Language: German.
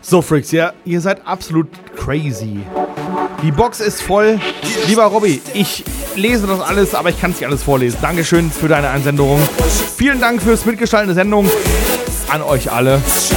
So, Freaks, ja, ihr seid absolut crazy. Die Box ist voll. Lieber Robby, ich lese das alles, aber ich kann es nicht alles vorlesen. Dankeschön für deine Einsendung. Vielen Dank fürs Mitgestalten der Sendung. An euch alle.